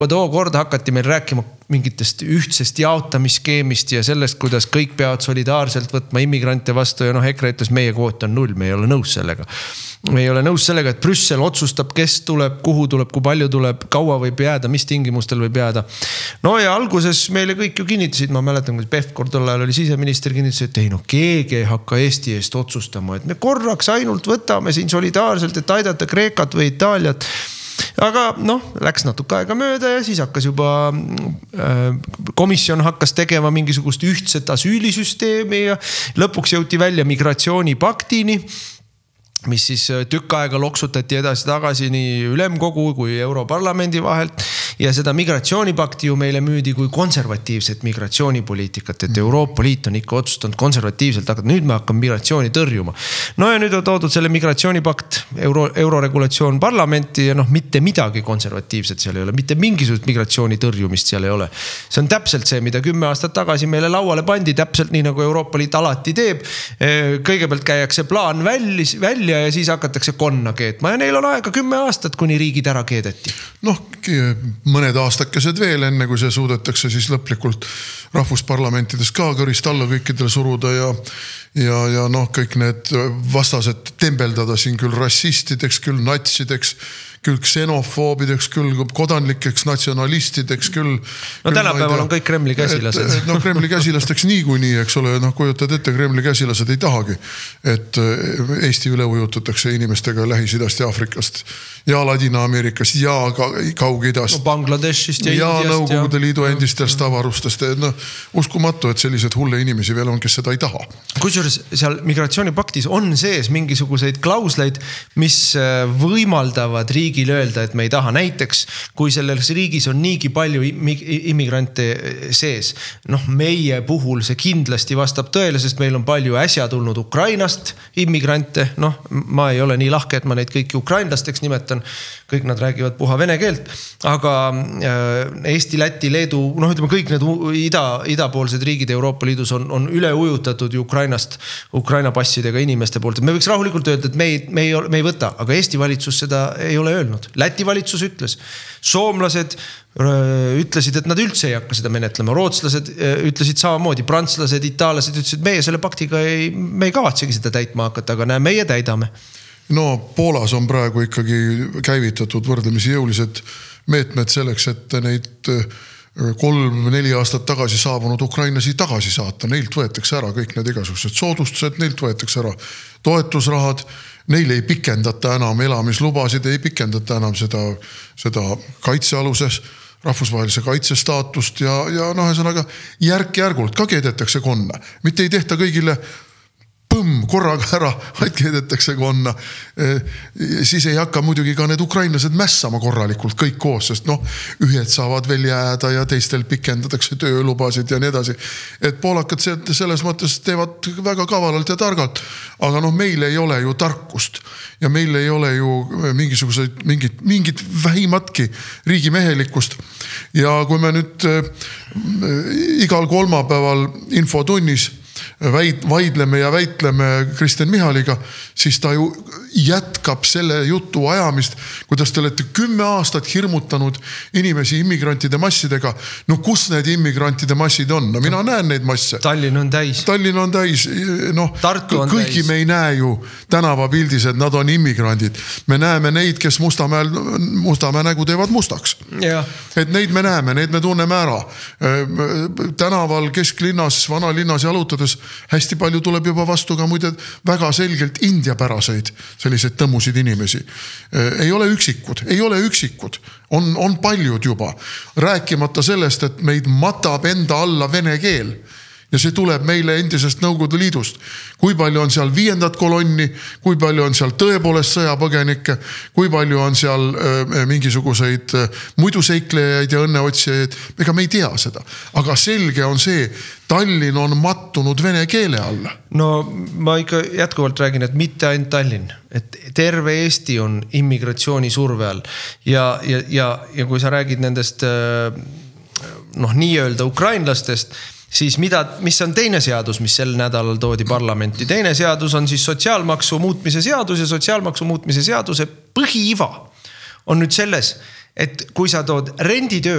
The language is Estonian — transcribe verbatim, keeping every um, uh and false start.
tookord hakati meil rääkima mingitest ühtsest jaotamiskeemist ja sellest, kuidas kõik peavad solidaarselt võtma immigrante vastu ja noh, EKRE ütles, meie kvoot on null, me ei ole nõus sellega. Me ei ole nõus sellega, et Brüssel otsustab, kes tuleb, kuhu tuleb, kui palju tuleb, kaua võib jääda, mis tingimustel võib jääda. No ja alguses meile kõik ju kinnitasid, ma mäletan, kui Pevkur tol ajal oli siseminister, kinnitasid, et ei no keegi ei hakka Eesti eest otsustama, et me korraks ainult võtame siin solidaarselt, et aidata Kreekat või Itaaliat. Aga noh, läks natuke aega mööda ja siis hakkas juba äh, komisjon hakkas tegema mingisugust ühtset asüülisüsteemi ja lõpuks jõuti välja migratsioonipaktini, mis siis tükk aega loksutati edasi tagasi nii ülemkogu kui Europarlamendi vahelt ja seda migratsioonipakti ju meile müüdi kui konservatiivset migratsioonipoliitikat, et Euroopa Liit on ikka otsustanud konservatiivselt, aga nüüd me hakkame migratsiooni tõrjuma. No ja nüüd on toodud selle migratsioonipakt, euro, euroregulatsioon parlamenti ja noh, mitte midagi konservatiivset seal ei ole, mitte mingisugust migratsiooni tõrjumist seal ei ole. See on täpselt see, mida kümme aastat tagasi meile lauale pandi, täpselt nii nagu Euroopa Liit alati teeb. Kõigepealt käiakse plaan vällis, välja ja siis hakatakse konna keetma ja neil on aega kümme aastat, kuni riigid ära keedeti. Noh, mõned aastakesed veel enne, kui see suudetakse siis lõplikult rahvusparlamentides ka kõrist alla kõikidele suruda ja, ja, ja noh, kõik need vastased tembeldada siin küll rassistideks, küll natsideks, küll ksenofoobideks, küll kodanlikeks natsionalistideks, küll... No tänapäeval on kõik Kremli käsilased. Et, no Kremli käsilasteks niikuinii, eks ole, noh kujutad ette, Kremli käsilased ei tahagi, et Eesti üle ujutatakse inimestega Lähis-Idast ja Afrikast ja Ladina-Ameerikast ja Kaug-Idast. No Bangladeshist ja, ja Indiast. Nõukogude ja... Liidu endistest avarustest. No, uskumatu, et sellised hulle inimesi veel on, kes seda ei taha. Kusjuures seal migratsioonipaktis on sees mingisuguseid klausleid, mis võimaldavad riigi riigil öelda, et me ei taha. Näiteks, kui selles riigis on niigi palju immigrante sees, noh, meie puhul see kindlasti vastab tõele, sest meil on palju äsja tulnud Ukrainast immigrante, noh, ma ei ole nii lahke, et ma neid kõiki ukrainlasteks nimetan, kõik nad räägivad puha vene keelt, aga Eesti, Läti, Leedu, noh, ütleme kõik need ida, idapoolsed riigid Euroopa Liidus on, on üle ujutatud Ukrainast, Ukraina passidega inimeste poolt. Me võiks rahulikult öelda, et me ei, me ei, me ei võta, aga Eesti valitsus seda ei ole öelnud. Läti valitsus ütles. Soomlased ütlesid, et nad üldse ei hakka seda menetlema. Rootslased ütlesid samamoodi. Prantslased, itaallased ütlesid, meie selle paktiga ei, me ei kavatsegi seda täitma hakata, aga näe, meie täidame. No Poolas on praegu ikkagi käivitatud võrdlemisi jõulised meetmed selleks, et neid kolm, neli aastat tagasi saabunud ukrainlasi tagasi saata. Neilt võetakse ära kõik need igasugused soodustused, neilt võetakse ära toetusrahad, neil ei pikendata enam elamislubasid, ei pikendata enam seda, seda kaitsealuses rahvusvahelise kaitsestaatust ja, ja noh, ühesõnaga järk-järgult ka keedetakse konna. Mitte ei tehta kõigile põmm korraga ära, vaid keedetakse konna. Siis ei hakka muidugi ka need ukrainlased mässama korralikult kõik koos, sest noh, ühed saavad veel jääda ja teistel pikendatakse töölubasid ja nii edasi. Et poolakad selles mõttes teevad väga kavalalt ja targalt, aga noh, meil ei ole ju tarkust ja meil ei ole ju mingisuguseid, mingit, mingit vähimatki riigimehelikkust. Ja kui me nüüd igal kolmapäeval infotunnis vaidleme ja väitleme Kristen Michaliga, siis ta ju jätkab selle jutu ajamist, kuidas te olete kümme aastat hirmutanud inimesi immigrantide massidega. No kus need immigrantide massid on? No mina näen neid masse. Tallinn on täis. Tallinn on täis. No, on kõigi täis. Me ei näe ju tänavapildis, et nad on immigrandid. Me näeme neid, kes Mustamäel, Mustamäe nägu teevad mustaks. Ja. Et neid me näeme, neid me tunneme ära. Tänaval kesklinnas, vanalinnas jalutades hästi palju tuleb juba vastu ka muide väga selgelt indiapäraseid selliseid tõmmusid inimesi. Ei ole üksikud, ei ole üksikud. On, on paljud juba. Rääkimata sellest, et meid matab enda alla vene keel. Ja see tuleb meile endisest Nõukogude Liidust. Kui palju on seal viiendat kolonni, kui palju on seal tõepoolest sõjapõgenikke, kui palju on seal äh, mingisuguseid äh, muidu seiklejaid ja õnneotsijaid. Ega me ei tea seda. Aga selge on see, Tallinn on mattunud vene keele alla. No ma ikka jätkuvalt räägin, et mitte ainult Tallinn. Et terve Eesti on immigratsiooni surve all. Ja, ja, ja, ja kui sa räägid nendest äh, noh, nii-öelda ukrainlastest, siis mida, mis on teine seadus, mis sel nädalal toodi parlamenti. Teine seadus on siis sotsiaalmaksu muutmise seadus ja sotsiaalmaksu muutmise seaduse põhiiva on nüüd selles, et kui sa tood renditöö